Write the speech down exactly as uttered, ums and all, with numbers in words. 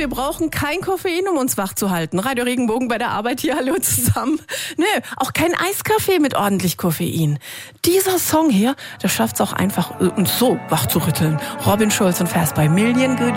wir brauchen kein Koffein, um uns wach zu halten. Radio Regenbogen bei der Arbeit hier, hallo zusammen. Nö, auch kein Eiskaffee mit ordentlich Koffein. Dieser Song hier, der schafft es auch einfach, uns so wach zu rütteln. Robin Schulz und Fast by Million Good